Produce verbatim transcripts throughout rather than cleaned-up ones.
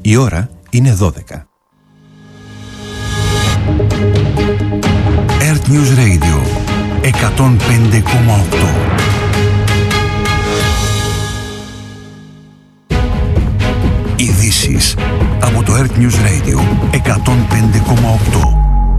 Η ώρα είναι δώδεκα. Earth News Radio εκατόν πέντε κόμμα οκτώ. Ειδήσεις από το Earth News Radio εκατόν πέντε κόμμα οκτώ.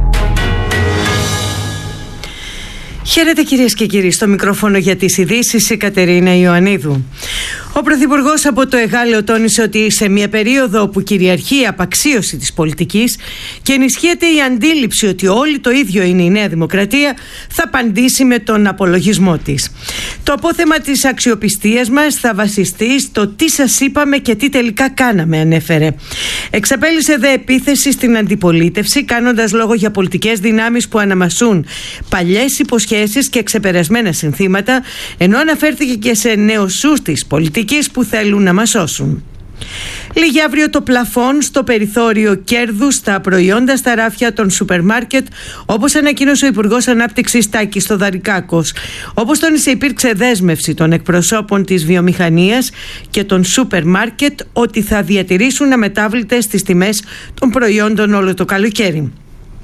Χαίρετε κυρίες και κύριοι, στο μικρόφωνο για τις ειδήσεις η Κατερίνα Ιωαννίδου. Ο Πρωθυπουργός από το Εγάλεο τόνισε ότι σε μια περίοδο που κυριαρχεί η απαξίωση της πολιτικής και ενισχύεται η αντίληψη ότι όλοι το ίδιο είναι η Νέα Δημοκρατία, θα απαντήσει με τον απολογισμό της. Το απόθεμα της αξιοπιστίας μας θα βασιστεί στο τι σας είπαμε και τι τελικά κάναμε, ανέφερε. Εξαπέλυσε δε επίθεση στην αντιπολίτευση, κάνοντας λόγο για πολιτικές δυνάμεις που αναμασούν παλιές υποσχέσεις και ξεπερασμένα συνθήματα, ενώ αναφέρθηκε και σε νεοσούς της πολιτικής που θέλουν να μας σώσουν. Λύγει αύριο το πλαφόν στο περιθώριο κέρδους στα προϊόντα στα ράφια των σούπερ μάρκετ, όπως ανακοίνωσε ο Υπουργός Ανάπτυξης Τάκης Θοδωρικάκος. Όπως τόνισε, υπήρξε δέσμευση των εκπροσώπων της βιομηχανίας και των σούπερ μάρκετ ότι θα διατηρήσουν αμετάβλητες τις τιμές των προϊόντων όλο το καλοκαίρι.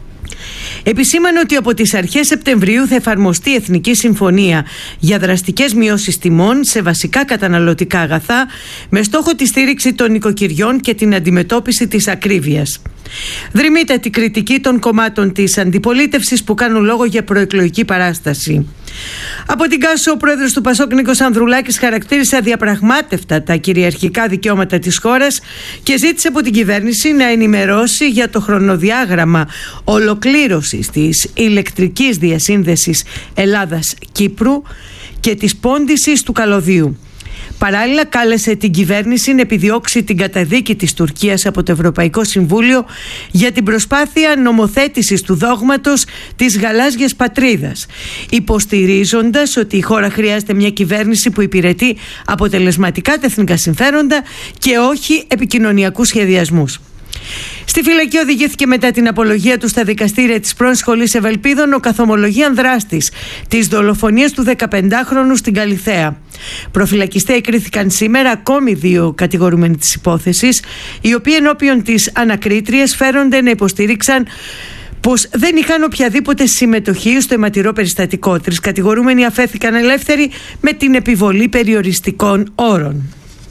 Επισήμανε ότι από τις αρχές Σεπτεμβρίου θα εφαρμοστεί Εθνική Συμφωνία για δραστικές μειώσεις τιμών σε βασικά καταναλωτικά αγαθά, με στόχο τη στήριξη των νοικοκυριών και την αντιμετώπιση της ακρίβειας. Δρυμείται την κριτική των κομμάτων της αντιπολίτευσης που κάνουν λόγο για προεκλογική παράσταση. Από την Κάσο, ο πρόεδρος του Πασόκ Νίκος Ανδρουλάκης χαρακτήρισε αδιαπραγμάτευτα τα κυριαρχικά δικαιώματα της χώρας και ζήτησε από την κυβέρνηση να ενημερώσει για το χρονοδιάγραμμα ολοκλήρωσης της ηλεκτρικής διασύνδεσης Ελλάδας-Κύπρου και της πόντισης του καλωδίου. Παράλληλα, κάλεσε την κυβέρνηση να επιδιώξει την καταδίκη της Τουρκίας από το Ευρωπαϊκό Συμβούλιο για την προσπάθεια νομοθέτησης του δόγματος της γαλάζιας πατρίδας, υποστηρίζοντας ότι η χώρα χρειάζεται μια κυβέρνηση που υπηρετεί αποτελεσματικά τα εθνικά συμφέροντα και όχι επικοινωνιακούς σχεδιασμούς. Στη φυλακή οδηγήθηκε μετά την απολογία του στα δικαστήρια της πρώην Σχολής Ευελπίδων ο καθομολογίαν δράστης της δολοφονίας του δεκαπεντάχρονου στην Καλιθέα. Προφυλακιστέοι κρίθηκαν σήμερα ακόμη δύο κατηγορούμενοι της υπόθεσης, οι οποίοι ενώπιον της ανακρίτριας φέρονται να υποστήριξαν πως δεν είχαν οποιαδήποτε συμμετοχή στο αιματηρό περιστατικό. Τρεις κατηγορούμενοι αφέθηκαν ελεύθεροι με την επιβολή περιοριστικών όρων.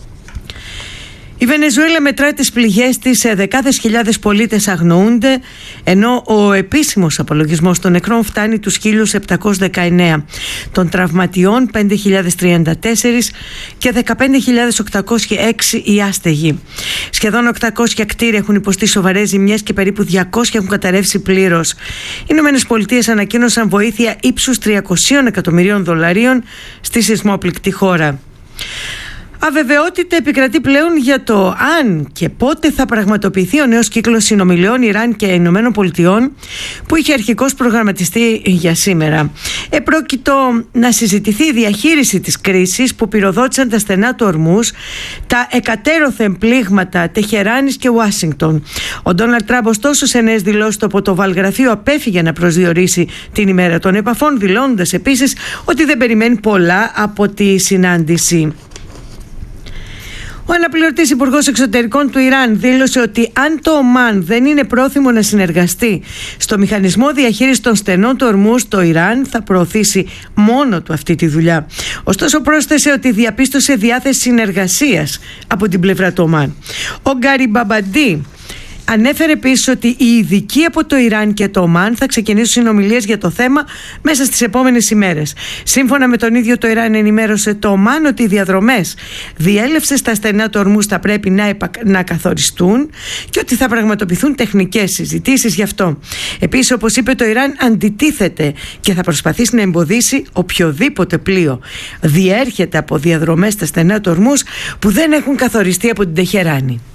Η Βενεζουέλα μετρά τις πληγές της, σε δεκάδες χιλιάδες πολίτες αγνοούνται, ενώ ο επίσημος απολογισμός των νεκρών φτάνει τους χίλια επτακόσιους δεκαεννέα, των τραυματιών πέντε χιλιάδες τριάντα τέσσερα και δεκαπέντε χιλιάδες οκτακόσιοι έξι οι άστεγοι. Σχεδόν οκτακόσια κτίρια έχουν υποστεί σοβαρές ζημιές και περίπου διακόσια έχουν καταρρεύσει πλήρως. Οι Ηνωμένες Πολιτείες ανακοίνωσαν βοήθεια ύψους τριακοσίων εκατομμυρίων δολαρίων στη σεισμόπληκτη χώρα. Αβεβαιότητα επικρατεί πλέον για το αν και πότε θα πραγματοποιηθεί ο νέος κύκλος συνομιλιών Ιράν και Ηνωμένων Πολιτειών που είχε αρχικώς προγραμματιστεί για σήμερα. Επρόκειτο να συζητηθεί η διαχείριση της κρίσης που πυροδότησαν τα στενά του Ορμούζ, τα εκατέρωθεν πλήγματα Τεχεράνης και Ουάσιγκτον. Ο Ντόναλντ Τραμπ, ωστόσο, σε νέες δηλώσεις από το Βαλγραφείο απέφυγε να προσδιορίσει την ημέρα των επαφών, δηλώνοντας επίσης ότι δεν περιμένει πολλά από τη συνάντηση. Ο αναπληρωτής υπουργός εξωτερικών του Ιράν δήλωσε ότι αν το Ομάν δεν είναι πρόθυμο να συνεργαστεί στο μηχανισμό διαχείρισης των στενών του Ορμούζ, το Ιράν θα προωθήσει μόνο του αυτή τη δουλειά. Ωστόσο, πρόσθεσε ότι διαπίστωσε διάθεση συνεργασίας από την πλευρά του Ομάν. Ο Γκαριμπαμπαντή ανέφερε επίσης ότι οι ειδικοί από το Ιράν και το Ομάν θα ξεκινήσουν συνομιλίες για το θέμα μέσα στις επόμενες ημέρες. Σύμφωνα με τον ίδιο, το Ιράν ενημέρωσε το Ομάν ότι οι διαδρομές διέλευσης στα στενά του Ορμούζ θα πρέπει να, επα... να καθοριστούν και ότι θα πραγματοποιηθούν τεχνικές συζητήσεις γι' αυτό. Επίσης, όπως είπε, το Ιράν αντιτίθεται και θα προσπαθήσει να εμποδίσει οποιοδήποτε πλοίο διέρχεται από διαδρομές στα στενά του Ορμούζ που δεν έχουν καθοριστεί από την Τεχεράνη.